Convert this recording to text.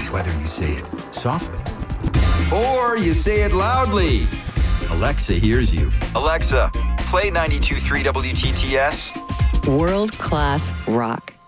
Whether you say it softly or you say it loudly, Alexa hears you. Alexa, play 92.3 WTTS. World-class rock.